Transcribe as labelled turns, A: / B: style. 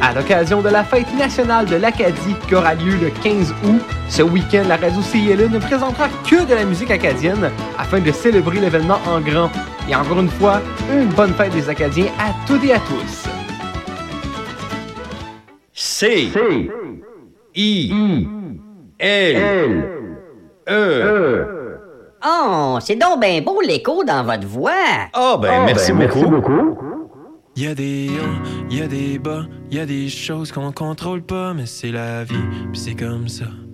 A: À l'occasion de la fête nationale de l'Acadie qui aura lieu le 15 août, ce week-end, la radio CILE ne présentera que de la musique acadienne afin de célébrer l'événement en grand. Et encore une fois, une bonne fête des Acadiens à toutes et à tous.
B: C I L E.
C: Oh, c'est donc ben beau l'écho dans votre voix.
B: Ah, merci beaucoup.
D: Il y a des hauts, il y a des bas, il y a des choses qu'on contrôle pas, mais c'est la vie, puis c'est comme ça.